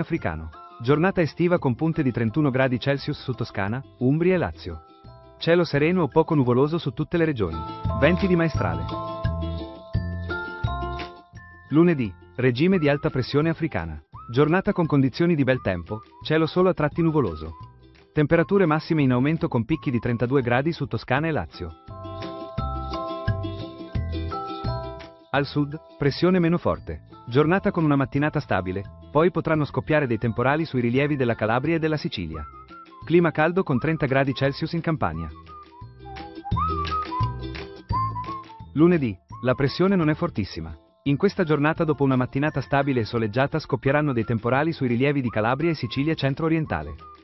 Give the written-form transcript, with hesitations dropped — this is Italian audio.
africano. Giornata estiva con punte di 31 gradi Celsius su Toscana, Umbria e Lazio. Cielo sereno o poco nuvoloso su tutte le regioni. Venti di maestrale. Lunedì, regime di alta pressione africana. Giornata con condizioni di bel tempo, cielo solo a tratti nuvoloso. Temperature massime in aumento con picchi di 32 gradi su Toscana e Lazio. Al sud, pressione meno forte. Giornata con una mattinata stabile, poi potranno scoppiare dei temporali sui rilievi della Calabria e della Sicilia. Clima caldo con 30 gradi Celsius in Campania. Lunedì, la pressione non è fortissima. In questa giornata dopo una mattinata stabile e soleggiata scoppieranno dei temporali sui rilievi di Calabria e Sicilia centro-orientale.